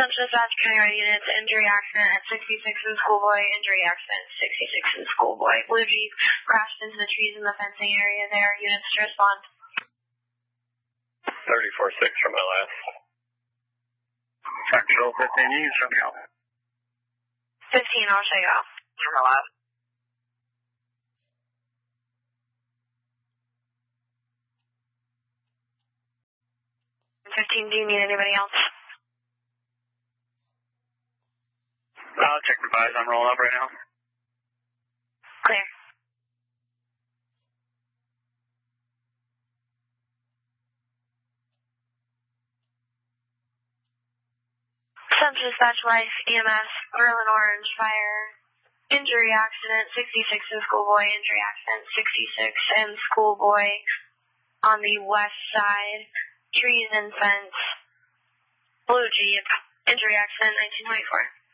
Dispatch County Road units, injury accident at 66 in Schoolboy, injury accident at 66 in Schoolboy. Blue Jeep crashed into the trees in the fencing area there. Units to respond. 34-6 from LS. Central 15, you can show me out. 15, I'll show you out. From LS. 15, do you need anybody else? I'll check the buys. I'm rolling up right now. Clear. Central Dispatch Life, EMS, Berlin Orange, fire, injury accident, 66 in Schoolboy, injury accident, 66 in Schoolboy on the west side, trees and fence, Blue Jeep, injury accident, 1924.